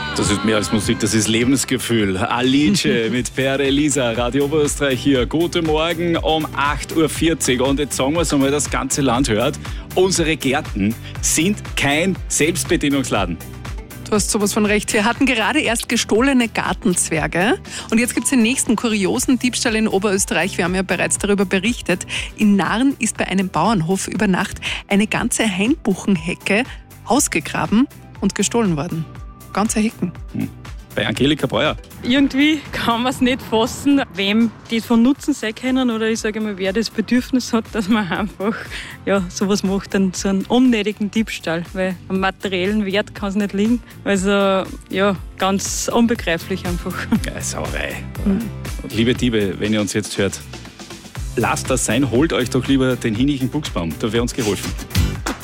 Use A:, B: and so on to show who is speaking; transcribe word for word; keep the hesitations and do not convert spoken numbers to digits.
A: Das ist mehr als Musik, das ist Lebensgefühl. Alice mit Per Elisa, Radio Oberösterreich hier. Guten Morgen um acht Uhr vierzig. Und jetzt sagen wir es einmal, das ganze Land hört, unsere Gärten sind kein Selbstbedienungsladen.
B: Du hast sowas von recht. Wir hatten gerade erst gestohlene Gartenzwerge. Und jetzt gibt es den nächsten kuriosen Diebstahl in Oberösterreich. Wir haben ja bereits darüber berichtet. In Naarn ist bei einem Bauernhof über Nacht eine ganze Hainbuchenhecke ausgegraben und gestohlen worden. Ganze Hecken.
A: Hm. Bei Angelika Breuer.
C: Irgendwie kann man es nicht fassen, wem die von Nutzen sein können oder ich sage mal, wer das Bedürfnis hat, dass man einfach ja, sowas macht, dann so einen unnötigen Diebstahl, weil am materiellen Wert kann es nicht liegen. Also ja, ganz unbegreiflich einfach.
A: Ja, Sauerei. Mhm. Liebe Diebe, wenn ihr uns jetzt hört, lasst das sein, holt euch doch lieber den hinnigen Buchsbaum, da wäre uns geholfen.